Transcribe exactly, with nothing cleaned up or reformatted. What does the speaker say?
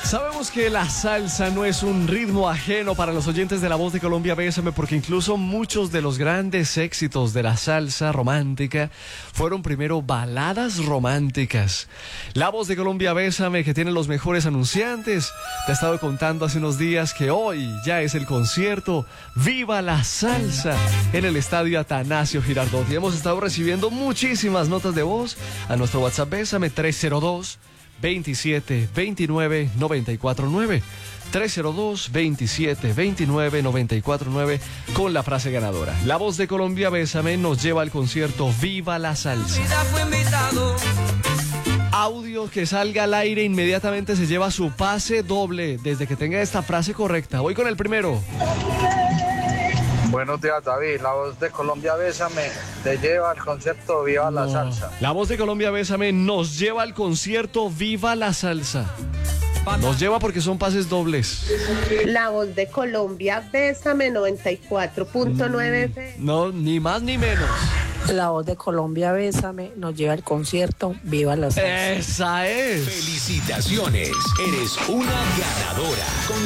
Sabemos que la salsa no es un ritmo ajeno para los oyentes de La Voz de Colombia Bésame, porque incluso muchos de los grandes éxitos de la salsa romántica fueron primero baladas románticas. La Voz de Colombia Bésame, que tiene los mejores anunciantes, te ha estado contando hace unos días que hoy ya es el concierto Viva la Salsa en el Estadio Atanasio Girardot. Y hemos estado recibiendo muchísimas notas de voz a nuestro WhatsApp Bésame tres cero dos, veintisiete, veintinueve, noventa y cuatro nueve, tres cero dos, veintisiete, veintinueve, noventa y cuatro nueve, con la frase ganadora. La Voz de Colombia Bésame nos lleva al concierto Viva la Salsa. Audio que salga al aire inmediatamente se lleva su pase doble desde que tenga esta frase correcta. Voy con el primero. Buenos días, David. La Voz de Colombia Bésame te lleva al concierto Viva la No. Salsa. La Voz de Colombia Bésame nos lleva al concierto Viva la Salsa. Nos lleva porque son pases dobles. La Voz de Colombia Bésame noventa y cuatro punto nueve F M. No, ni más ni menos. La Voz de Colombia Bésame nos lleva al concierto Viva la Salsa. Esa es. Felicitaciones, eres una ganadora. Con